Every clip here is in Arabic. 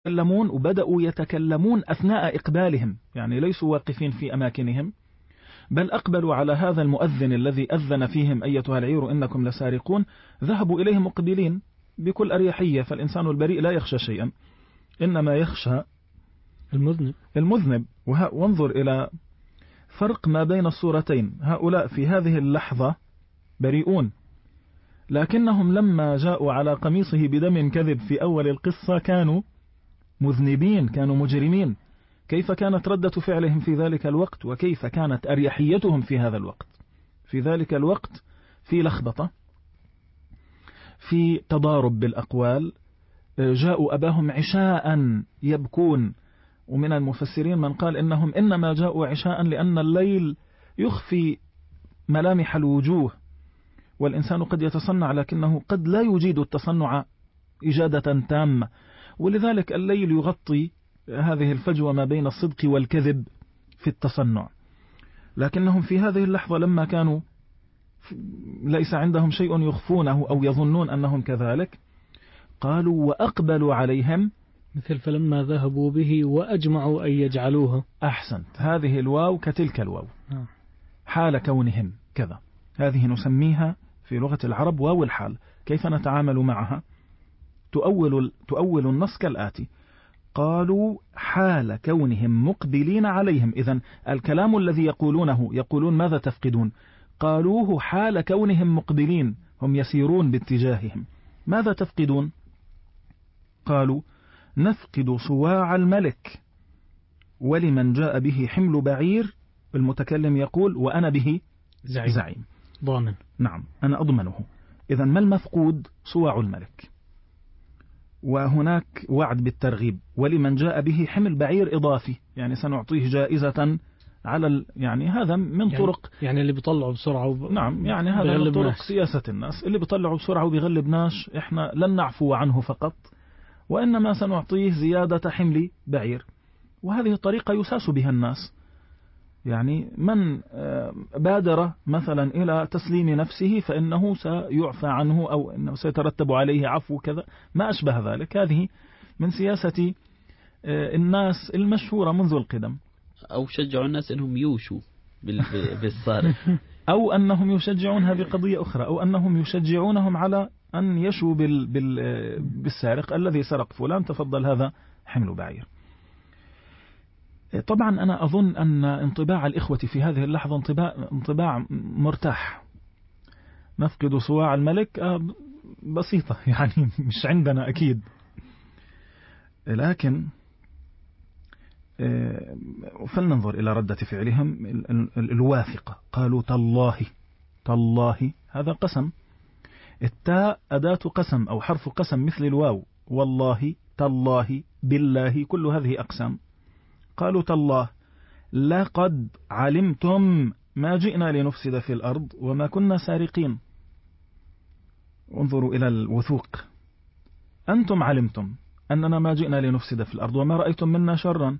يتكلمون وبدأوا يتكلمون أثناء إقبالهم، يعني ليسوا واقفين في أماكنهم، بل أقبلوا على هذا المؤذن الذي أذن فيهم أيتها العير إنكم لسارقون، ذهبوا إليه مقبلين بكل أريحية. فالإنسان البريء لا يخشى شيئا، إنما يخشى المذنب. وانظر إلى فرق ما بين الصورتين. هؤلاء في هذه اللحظة بريئون، لكنهم لما جاءوا على قميصه بدم كذب في أول القصة كانوا مذنبين، كانوا مجرمين. كيف كانت ردة فعلهم في ذلك الوقت، وكيف كانت أريحيتهم في هذا الوقت؟ في ذلك الوقت في لخبطة، في تضارب بالأقوال. جاءوا أباهم عشاء يبكون، ومن المفسرين من قال إنهم إنما جاءوا عشاء لأن الليل يخفي ملامح الوجوه، والإنسان قد يتصنع لكنه قد لا يجيد التصنع إجادة تامة، ولذلك الليل يغطي هذه الفجوة ما بين الصدق والكذب في التصنع. لكنهم في هذه اللحظة لما كانوا ليس عندهم شيء يخفونه أو يظنون أنهم كذلك، قالوا وأقبلوا عليهم، مثل فلما ذهبوا به وأجمعوا أن يجعلوها. أحسنت، هذه الواو كتلك الواو حال كونهم كذا، هذه نسميها في لغة العرب واو الحال. كيف نتعامل معها؟ تؤول النص كالآتي: قالوا حال كونهم مقبلين عليهم. إذن الكلام الذي يقولون ماذا تفقدون؟ قالوه حال كونهم مقبلين، هم يسيرون باتجاههم. ماذا تفقدون؟ قالوا نفقد صواع الملك ولمن جاء به حمل بعير. المتكلم يقول وأنا به زعيم ضامن. نعم، أنا أضمنه. إذن ما المفقود؟ صواع الملك. وهناك وعد بالترغيب: ولمن جاء به حمل بعير إضافي، يعني سنعطيه جائزة على يعني هذا من طرق، يعني اللي بيطلعوا بسرعة نعم، يعني هذا من طرق سياسة الناس. اللي بيطلعوا بسرعة وبيغلب ناس إحنا لن نعفو عنه فقط، وإنما سنعطيه زيادة حمل بعير. وهذه الطريقة يساس بها الناس. يعني من بادر مثلا إلى تسليم نفسه فإنه سيعفى عنه، أو إنه سيترتب عليه عفو كذا، ما أشبه ذلك. هذه من سياسة الناس المشهورة منذ القدم. أو شجعوا الناس أنهم يوشوا بالسارق أو أنهم يشجعونها بقضية أخرى، أو أنهم يشجعونهم على أن يشوا بالسارق الذي سرق فلان، تفضل هذا حمل بعير. طبعا أنا أظن أن انطباع الإخوة في هذه اللحظة انطباع مرتاح. نفقد صواع الملك بسيطة، يعني مش عندنا أكيد. لكن فلننظر إلى ردة فعلهم الواثقة. قالوا تالله، هذا قسم. التاء أداة قسم أو حرف قسم مثل الواو. والله، تالله، بالله، كل هذه أقسام. قالوا تالله لقد علمتم ما جئنا لنفسد في الأرض وما كنا سارقين. انظروا إلى الوثوق. أنتم علمتم أننا ما جئنا لنفسد في الأرض وما رأيتم منا شرا،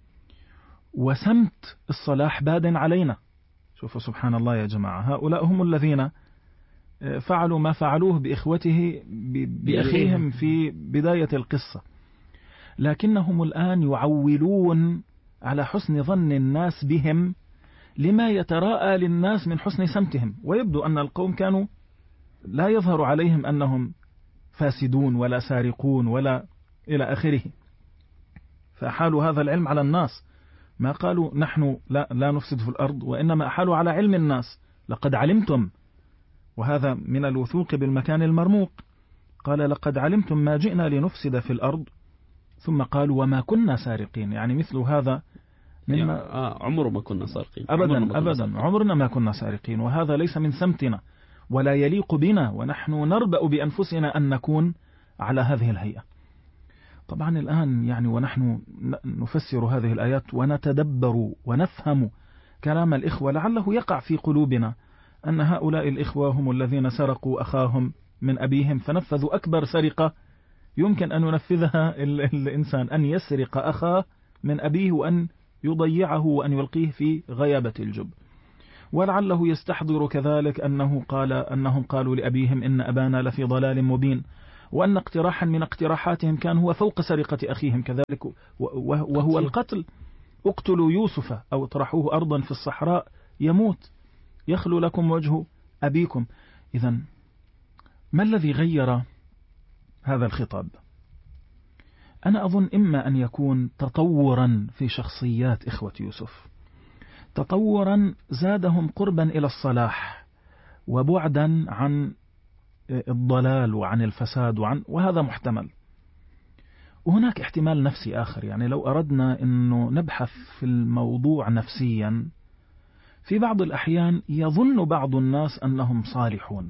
وسمت الصلاح باد علينا. شوفوا سبحان الله يا جماعة، هؤلاء هم الذين فعلوا ما فعلوه بأخيهم في بداية القصة، لكنهم الآن يعولون على حسن ظن الناس بهم لما يتراءى للناس من حسن سمتهم. ويبدو أن القوم كانوا لا يظهر عليهم أنهم فاسدون ولا سارقون ولا إلى آخره، فأحالوا هذا العلم على الناس. ما قالوا نحن لا نفسد في الأرض، وإنما أحالوا على علم الناس. لقد علمتم، وهذا من الوثوق بالمكان المرموق. قال لقد علمتم ما جئنا لنفسد في الأرض، ثم قالوا وما كنا سارقين. يعني مثل هذا مما عمر ما كنا سارقين، أبدا عمرنا ما كنا سارقين، وهذا ليس من سمتنا ولا يليق بنا، ونحن نربأ بأنفسنا أن نكون على هذه الهيئة. طبعا الآن يعني ونحن نفسر هذه الآيات ونتدبر ونفهم كلام الإخوة، لعله يقع في قلوبنا أن هؤلاء الإخوة هم الذين سرقوا أخاهم من أبيهم، فنفذوا أكبر سرقة يمكن أن ينفذها الإنسان، أن يسرق أخاه من أبيه وأن يضيعه وأن يلقيه في غيابة الجب. ولعله يستحضر كذلك أنهم قالوا لأبيهم إن أبانا لفي ضلال مبين، وأن اقتراحا من اقتراحاتهم كان هو فوق سرقة أخيهم كذلك، وهو القتل. اقتلوا يوسف أو اطرحوه أرضا في الصحراء يموت يخلو لكم وجه أبيكم. إذن ما الذي غير هذا الخطاب؟ أنا أظن إما أن يكون تطورا في شخصيات إخوة يوسف، تطورا زادهم قربا إلى الصلاح وبعدا عن الضلال وعن الفساد وهذا محتمل. وهناك احتمال نفسي آخر، يعني لو أردنا أنه نبحث في الموضوع نفسيا، في بعض الأحيان يظن بعض الناس أنهم صالحون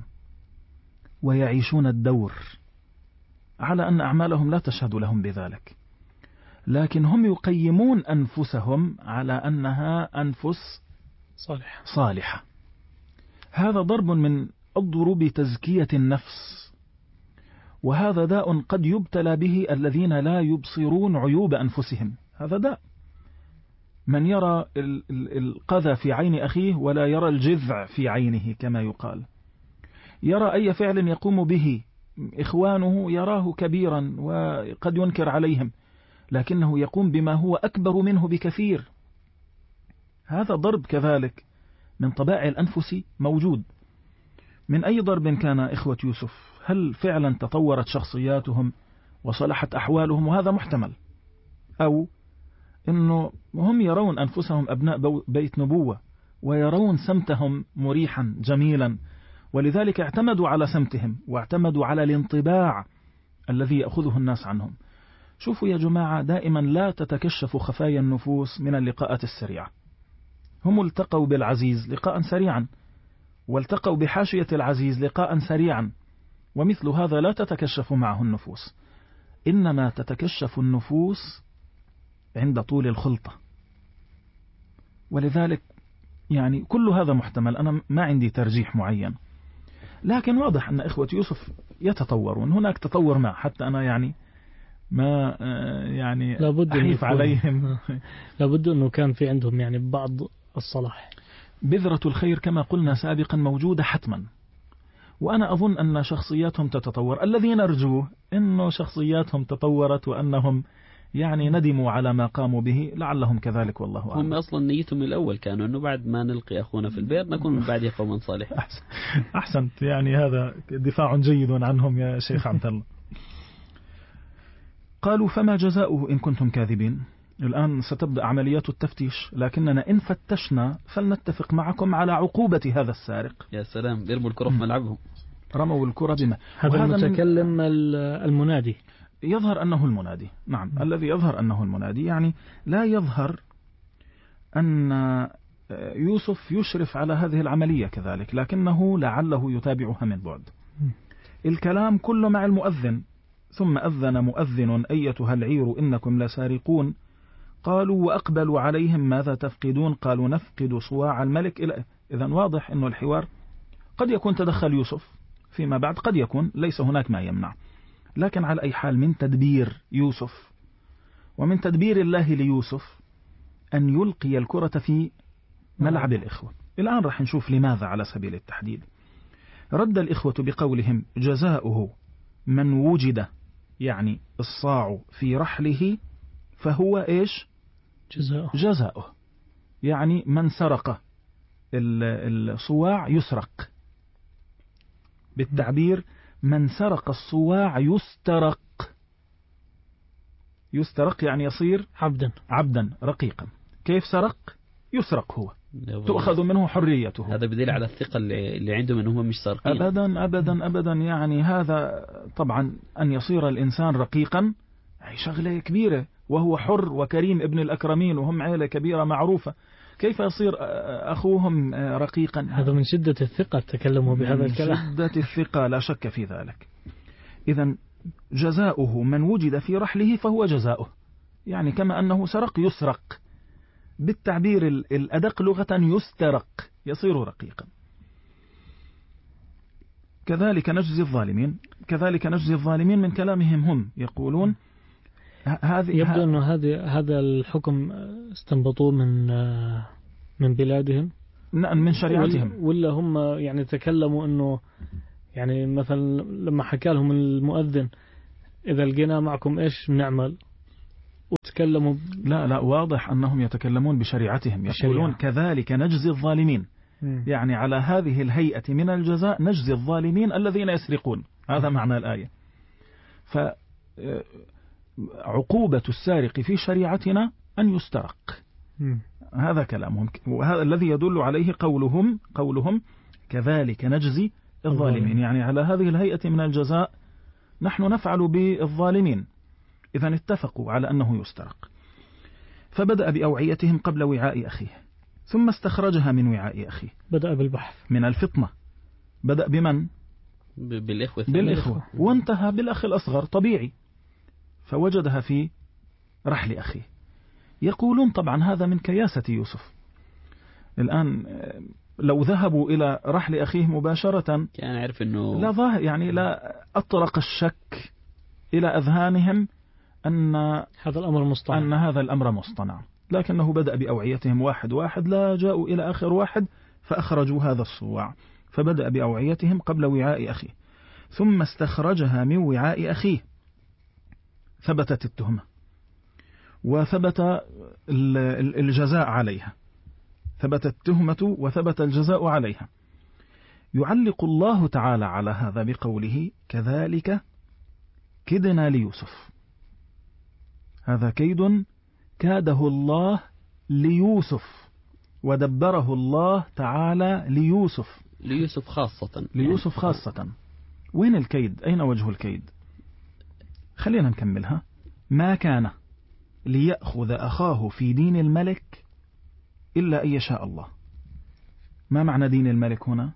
ويعيشون الدور على أن أعمالهم لا تشهد لهم بذلك، لكن هم يقيمون أنفسهم على أنها أنفس صالحة. هذا ضرب من أضرب تزكية النفس، وهذا داء قد يبتلى به الذين لا يبصرون عيوب أنفسهم. هذا داء، من يرى القذى في عين أخيه ولا يرى الجذع في عينه كما يقال، يرى أي فعل يقوم به إخوانه يراه كبيرا وقد ينكر عليهم، لكنه يقوم بما هو أكبر منه بكثير. هذا ضرب كذلك من طبائع الأنفس موجود. من أي ضرب كان إخوة يوسف؟ هل فعلا تطورت شخصياتهم وصلحت أحوالهم؟ وهذا محتمل. أو أنه هم يرون أنفسهم أبناء بيت نبوة ويرون سمتهم مريحا جميلا، ولذلك اعتمدوا على سمتهم واعتمدوا على الانطباع الذي يأخذه الناس عنهم. شوفوا يا جماعة، دائما لا تتكشف خفايا النفوس من اللقاءات السريعة. هم التقوا بالعزيز لقاء سريعا، والتقوا بحاشية العزيز لقاء سريعا، ومثل هذا لا تتكشف معه النفوس، إنما تتكشف النفوس عند طول الخلطة. ولذلك يعني كل هذا محتمل، أنا ما عندي ترجيح معين، لكن واضح أن إخوة يوسف يتطورون، هناك تطور ما حتى أنا يعني ما يعني أحيف عليهم. لابد أنه كان في عندهم يعني بعض الصلاح. بذرة الخير كما قلنا سابقا موجودة حتما، وأنا أظن أن شخصياتهم تتطور. الذي نرجوه أنه شخصياتهم تطورت وأنهم يعني ندموا على ما قاموا به، لعلهم كذلك والله أعلم. هم أصلا نيتهم الأول كانوا أنه بعد ما نلقي أخونا في البئر نكون من بعد قوما صالح. أحسنت، يعني هذا دفاع جيد عنهم يا شيخ عبد الله. قالوا فما جزاؤه إن كنتم كاذبين. الآن ستبدأ عمليات التفتيش، لكننا إن فتشنا فلنتفق معكم على عقوبة هذا السارق. يا سلام، يرموا الكرة في ملعبهم. رموا الكرة بما هذا المتكلم المنادي يظهر أنه المنادي. نعم، الذي يظهر أنه المنادي، يعني لا يظهر أن يوسف يشرف على هذه العملية كذلك، لكنه لعله يتابعها من بعد. الكلام كله مع المؤذن. ثم أذن مؤذن أيتها العير إنكم لسارقون، قالوا وأقبلوا عليهم ماذا تفقدون؟ قالوا نفقد صواع الملك. إذن واضح أنه الحوار قد يكون تدخل يوسف فيما بعد، قد يكون ليس هناك ما يمنع، لكن على أي حال من تدبير يوسف ومن تدبير الله ليوسف أن يلقي الكرة في ملعب الإخوة. الآن رح نشوف لماذا على سبيل التحديد. رد الإخوة بقولهم جزاؤه من وجد، يعني الصاع في رحله فهو إيش؟ جزاؤه، يعني من سرق الصواع يسرق. بالتعبير من سرق الصواع يسترق يعني يصير عبدا رقيقا. كيف سرق؟ يسرق هو، تؤخذ منه حريته. هذا بدليل على الثقة اللي عندهم أنهم مش سارقين. أبدا أبدا أبدا، يعني هذا طبعا أن يصير الإنسان رقيقا هي شغلة كبيرة، وهو حر وكريم ابن الأكرمين وهم عائلة كبيرة معروفة، كيف يصير أخوهم رقيقا؟ هذا من شدة الثقة تكلموا بهذا الكلام. شدة الثقة لا شك في ذلك. إذن جزاؤه من وجد في رحله فهو جزاؤه، يعني كما أنه سرق يسرق، بالتعبير الأدق لغة يسترق، يصير رقيقا. كذلك نجزي الظالمين من كلامهم هم يقولون يبدو أنه هذا الحكم استنبطوه من بلادهم، من شريعتهم، ولا هم يعني تكلموا أنه يعني مثلا لما حكى لهم المؤذن إذا لقينا معكم إيش بنعمل وتكلموا لا واضح أنهم يتكلمون بشريعتهم، يقولون كذلك نجزي الظالمين. يعني على هذه الهيئة من الجزاء نجزي الظالمين الذين يسرقون، هذا معنى الآية. فعقوبة السارق في شريعتنا أن يسترق، هذا كلامهم، وهذا الذي يدل عليه قولهم كذلك نجزي الظالمين، يعني على هذه الهيئة من الجزاء نحن نفعل بالظالمين. إذن اتفقوا على أنه يسترق. فبدأ بأوعيتهم قبل وعاء أخيه، ثم استخرجها من وعاء أخيه. بدأ بالبحث من الفطنة، بدأ بمن؟ بالإخوة، وانتهى بالأخ الأصغر طبيعي، فوجدها في رحل أخيه. يقولون طبعا هذا من كياسة يوسف. الآن لو ذهبوا إلى رحل أخيه مباشرة كان عرف أنه لا ظاهر، يعني لا أطرق الشك إلى أذهانهم أن هذا الأمر مصطنع، لكنه بدأ بأوعيتهم واحد واحد، لا جاءوا إلى آخر واحد فأخرجوا هذا الصواع. فبدأ بأوعيتهم قبل وعاء أخيه، ثم استخرجها من وعاء أخيه. ثبتت التهمة وثبت الجزاء عليها، ثبتت التهمة وثبت الجزاء عليها. يعلق الله تعالى على هذا بقوله كذلك كدنا ليوسف. هذا كيد كاده الله ليوسف، ودبره الله تعالى ليوسف خاصة. وين الكيد؟ أين وجه الكيد؟ خلينا نكملها. ما كان ليأخذ أخاه في دين الملك إلا أن يشاء الله. ما معنى دين الملك هنا؟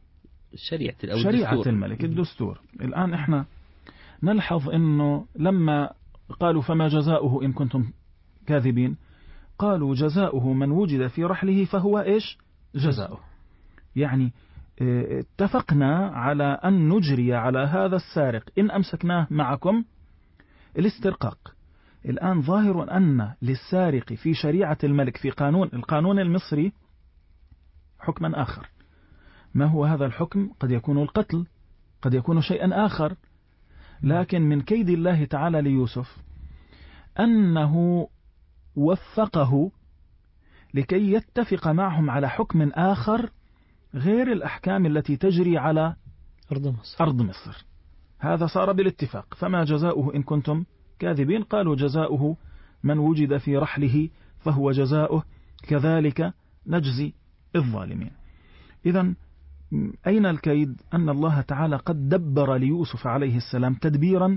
شريعة الملك، الدستور. الآن احنا نلحظ أنه لما قالوا فما جزاؤه إن كنتم كاذبين، قالوا جزاؤه من وجد في رحله فهو إيش جزاؤه. يعني اتفقنا على أن نجري على هذا السارق إن أمسكناه معكم الاسترقاق. الآن ظاهر أن للسارق في شريعة الملك في القانون المصري حكما آخر. ما هو هذا الحكم؟ قد يكون القتل، قد يكون شيئا آخر. لكن من كيد الله تعالى ليوسف أنه وفقه لكي يتفق معهم على حكم آخر غير الأحكام التي تجري على أرض مصر. هذا صار بالاتفاق. فما جزاؤه إن كنتم كاذبين؟ قالوا جزاؤه من وجد في رحله فهو جزاؤه كذلك نجزي الظالمين. إذن أين الكيد؟ أن الله تعالى قد دبر ليوسف عليه السلام تدبيرا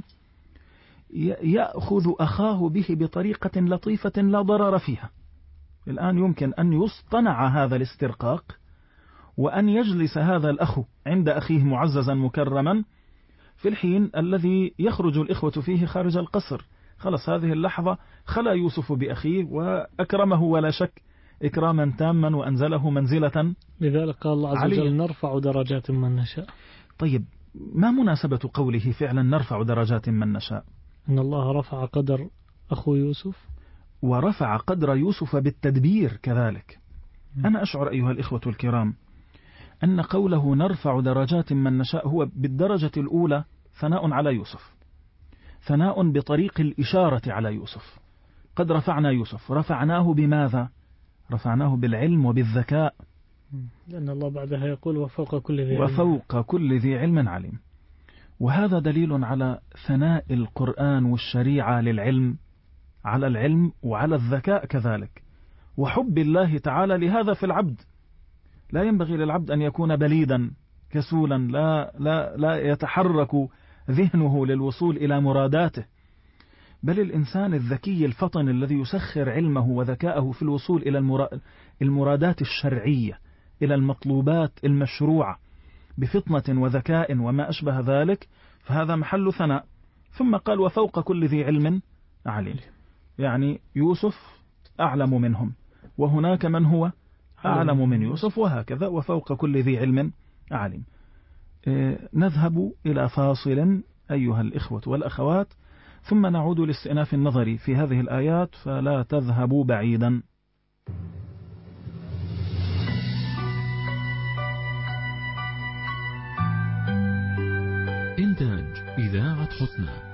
يأخذ أخاه به بطريقة لطيفة لا ضرر فيها. الآن يمكن أن يصطنع هذا الاسترقاق، وأن يجلس هذا الأخ عند أخيه معززا مكرما في الحين الذي يخرج الإخوة فيه خارج القصر. خلص هذه اللحظة خلى يوسف بأخيه وأكرمه ولا شك إكراما تاما وأنزله منزلة. لذلك قال الله عز وجل نرفع درجات من نشاء. طيب ما مناسبة قوله فعلا نرفع درجات من نشاء؟ أن الله رفع قدر أخو يوسف، ورفع قدر يوسف بالتدبير كذلك. أنا أشعر أيها الإخوة الكرام أن قوله نرفع درجات من نشاء هو بالدرجة الأولى ثناء على يوسف، ثناء بطريق الإشارة على يوسف. قد رفعنا يوسف، رفعناه بماذا؟ رفعناه بالعلم وبالذكاء، لأن الله بعدها يقول وفوق كل ذي علم عليم. وهذا دليل على ثناء القرآن والشريعة للعلم، على العلم وعلى الذكاء كذلك، وحب الله تعالى لهذا في العبد. لا ينبغي للعبد أن يكون بليدا كسولا لا يتحرك ذهنه للوصول إلى مراداته، بل الإنسان الذكي الفطن الذي يسخر علمه وذكاءه في الوصول إلى المرادات الشرعية، إلى المطلوبات المشروعة بفطنة وذكاء وما أشبه ذلك، فهذا محل ثناء. ثم قال وفوق كل ذي علم عليم، يعني يوسف أعلم منهم، وهناك من هو أعلم من يوسف، وهكذا وفوق كل ذي علم عليم. نذهب إلى فاصل أيها الإخوة والأخوات، ثم نعود لاستئناف النظر في هذه الآيات، فلا تذهبوا بعيدا. الحسنى.